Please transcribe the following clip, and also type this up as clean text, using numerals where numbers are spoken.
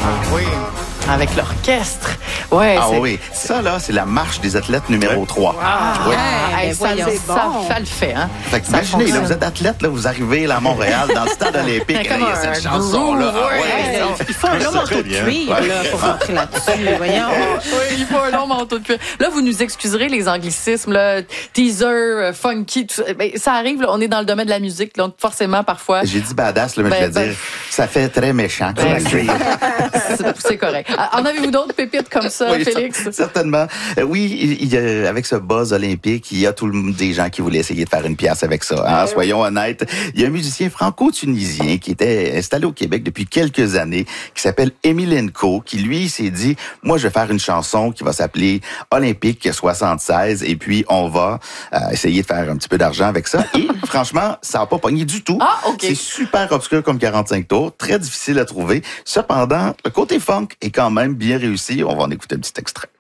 Oui. Avec l'orchestre. Ouais, Ah oui, ça là, c'est la marche des athlètes numéro 3. Ah, Oui. hey, ça le fait, hein? Fait que imaginez, là, vous êtes athlète, là, vous arrivez là, à Montréal, dans le stade olympique, et là, il y a cette chanson-là. Il faut un long manteau de cuir là, pour rentrer là-dessus. Voyons. Oui, il faut un long manteau de cuir. Là, vous nous excuserez les anglicismes, là, teaser, funky, tout ça. Ben, ça arrive, là, on est dans le domaine de la musique, donc forcément, parfois... J'ai dit badass, là, mais je vais dire, ça fait très méchant. C'est correct. En avez-vous d'autres pépites comme ça, oui, Félix? Certainement. Oui, avec ce buzz olympique, il y a des gens qui voulaient essayer de faire une pièce avec ça. Hein? Soyons honnêtes. Il y a un musicien franco-tunisien qui était installé au Québec depuis quelques années, qui s'appelle Emilenko, qui lui s'est dit, moi je vais faire une chanson qui va s'appeler Olympique 76 et puis on va essayer de faire un petit peu d'argent avec ça. Et franchement, ça n'a pas pogné du tout. Ah, OK. C'est super obscur comme 45 tours, très difficile à trouver. Cependant, le côté funk est quand même bien réussi. On va en écouter un petit extrait.